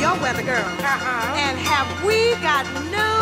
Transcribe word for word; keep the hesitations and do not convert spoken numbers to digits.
your weather girl. Uh-huh. And have we got no